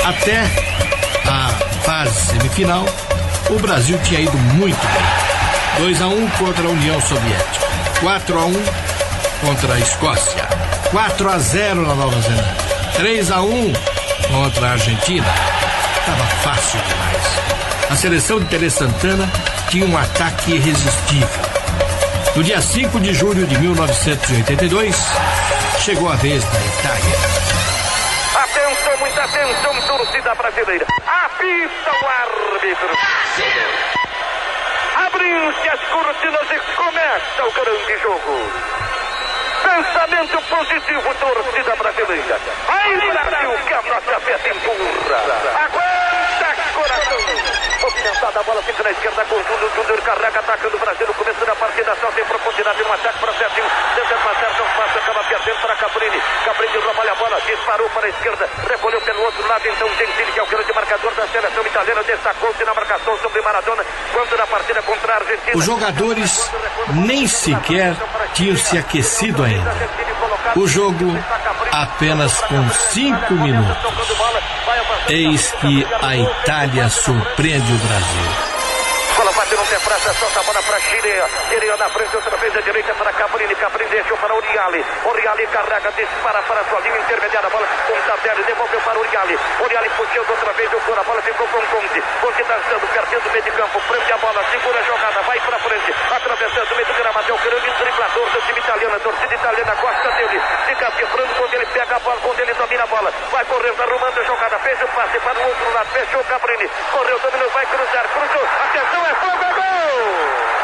Até a fase semifinal, o Brasil tinha ido muito bem. 2-1 contra a União Soviética, 4-1 contra a Escócia, 4-0 na Nova Zelândia, 3-1 contra a Argentina. Estava fácil demais. A seleção de Tele Santana tinha um ataque irresistível. No dia 5 de julho de 1982, chegou a vez da Itália. Atenção, muita atenção, torcida brasileira. Apita o árbitro. Abrindo-se as cortinas e começa o grande jogo. Pensamento positivo, torcida brasileira. Aí, Brasil, que a nossa festa empurra. Aguenta, coração. Movimentada, a bola fica na esquerda com o Júnior, carrega, atacando o Brasil no começo da partida, só tem profundidade, um ataque para Serginho, tenta passar, não passa, acaba perdendo para Caprini. Caprini rouba a bola, disparou para a esquerda, recolheu pelo outro lado, então Gentili, que é o grande marcador da seleção italiana, destacou-se na marcação sobre Maradona, quando na partida contra a Argentina. Os jogadores nem sequer tinham se aquecido ainda. O jogo apenas com 5 minutos. Eis que a Itália surpreende o Brasil. Bola bate no pé praça, solta a bola para Chirea. Chirea na frente, outra vez à direita para Caprini. Caprini deixou para Oriali. Oriali carrega, dispara para a sua linha intermediária. A bola com o Tardelli, devolveu para Oriali. Oriali puxou outra vez, o a bola ficou com o Conte. Conte dançando, perdendo o meio de campo. Prende a bola, segura a jogada, vai para frente. Atravessando o meio do gramado, é o grande driblador do time italiano. A torcida italiana gosta dele. Fica quebrando quando ele pega a bola, quando ele domina a bola. Vai correndo, arrumando a jogada. Fez o passe para o outro lado, fechou o Caprini. Correu, dominou, vai cruzar, cruzou. Atenção, é fogo, é gol!